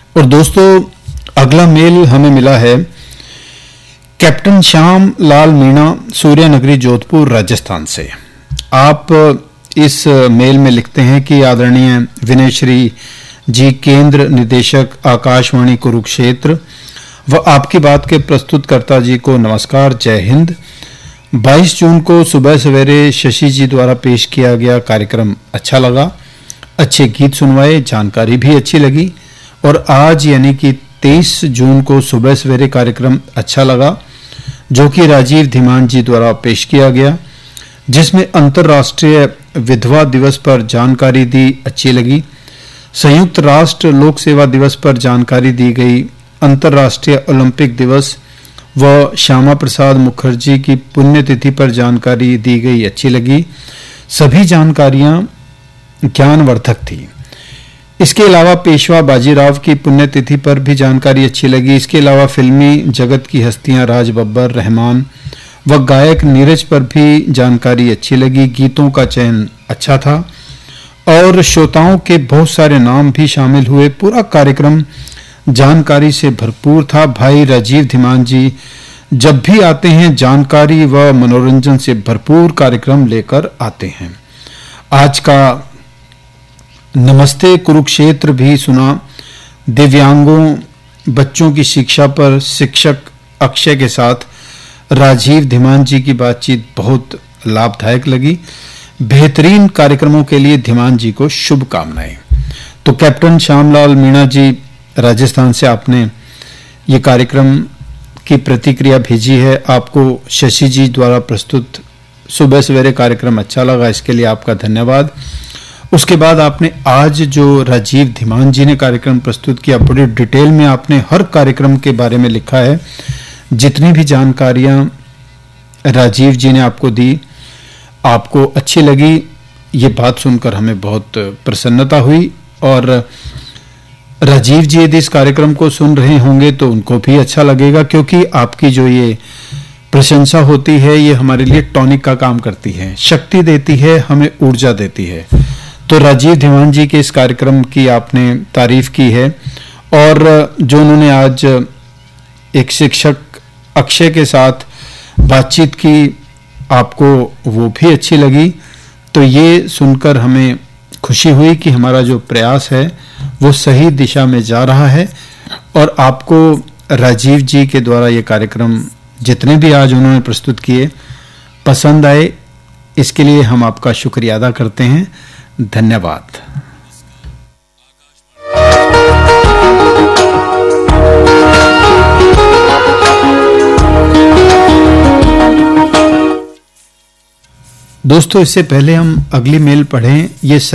और दोस्तों, अगला मेल हमें मिला है कैप्टन श्याम लाल मीणा, सूर्या नगरी, जोधपुर, राजस्थान से। आप इस मेल में लिखते हैं कि आदरणीय विनय श्री जी, केंद्र निदेशक आकाशवाणी कुरुक्षेत्र व आपकी बात के प्रस्तुतकर्ता जी को नमस्कार, जय हिंद। 22 जून को सुबह सवेरे शशि जी द्वारा पेश किया गया कार्यक्रम अच्छा लगा, अच्छे गीत सुनवाए, जानकारी भी अच्छी लगी। और आज यानी कि 23 जून को सुबह सवेरे कार्यक्रम अच्छा लगा जो कि राजीव धीमान जी द्वारा पेश किया गया, जिसमें अंतर्राष्ट्रीय विधवा दिवस पर जानकारी दी, अच्छी लगी। संयुक्त राष्ट्र लोक सेवा दिवस पर जानकारी दी गई, अंतर्राष्ट्रीय ओलंपिक दिवस व श्यामा प्रसाद मुखर्जी की पुण्यतिथि पर जानकारी दी गई, अच्छी लगी। सभी जानकारियां ज्ञानवर्धक थी। इसके अलावा पेशवा बाजीराव की पुण्यतिथि पर भी जानकारी अच्छी लगी। इसके अलावा फिल्मी जगत की हस्तियां राज बब्बर, रहमान व गायक नीरज पर भी जानकारी अच्छी लगी। गीतों का चयन अच्छा था और श्रोताओं के बहुत सारे नाम भी शामिल हुए। पूरा कार्यक्रम जानकारी से भरपूर था। भाई राजीव धीमान जी जब भी आते हैं जानकारी व मनोरंजन से भरपूर कार्यक्रम लेकर आते हैं। आज का नमस्ते कुरुक्षेत्र भी सुना। दिव्यांगों बच्चों की शिक्षा पर शिक्षक अक्षय के साथ राजीव धीमान जी की बातचीत बहुत लाभदायक लगी। बेहतरीन कार्यक्रमों के लिए धीमान जी को शुभकामनाएं। तो कैप्टन श्यामलाल मीणा जी, राजस्थान से आपने ये कार्यक्रम की प्रतिक्रिया भेजी है। आपको शशि जी द्वारा प्रस्तुत सुबह सवेरे कार्यक्रम अच्छा लगा, इसके लिए आपका धन्यवाद। उसके बाद आपने आज जो राजीव धीमान जी ने कार्यक्रम प्रस्तुत किया, बड़ी डिटेल में आपने हर कार्यक्रम के बारे में लिखा है। जितनी भी जानकारियां राजीव जी ने आपको दी, आपको अच्छी लगी, ये बात सुनकर हमें बहुत प्रसन्नता हुई। और राजीव जी यदि इस कार्यक्रम को सुन रहे होंगे तो उनको भी अच्छा लगेगा, क्योंकि आपकी जो ये प्रशंसा होती है ये हमारे लिए टॉनिक का काम करती है, शक्ति देती है, हमें ऊर्जा देती है। तो राजीव धीमान जी के इस कार्यक्रम की आपने तारीफ की है और जो उन्होंने आज एक शिक्षक अक्षय के साथ बातचीत की, आपको वो भी अच्छी लगी। तो ये सुनकर हमें खुशी हुई कि हमारा जो प्रयास है वो सही दिशा में जा रहा है और आपको राजीव जी के द्वारा ये कार्यक्रम जितने भी आज उन्होंने प्रस्तुत किए पसंद आए, इसके लिए हम आपका शुक्रिया अदा करते हैं। धन्यवाद। दोस्तों, इससे पहले हम अगली मेल पढ़ें, ये